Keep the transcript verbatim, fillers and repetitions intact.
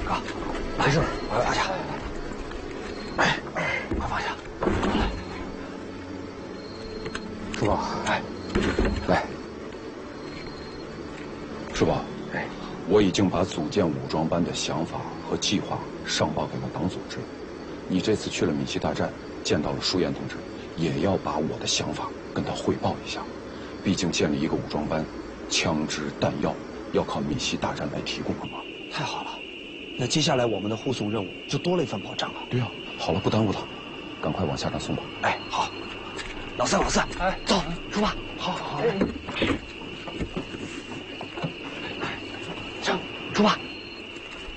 哥，没事，我放下。哎，快放下。来， 师傅， 哎， 来。 师傅， 哎， 我已经把组建武装班的想法和计划上报给了党组织。你这次去了闽西大战，见到了舒燕同志，也要把我的想法跟他汇报一下。毕竟建立一个武装班，枪支弹药要靠闽西大战来提供，好吗？ 太好了，那接下来我们的护送任务就多了一份保障了。 对啊，好了，不耽误了，赶快往下站送吧。 哎，好。老三，老四，哎，走，出发。好，好，好。行，出发。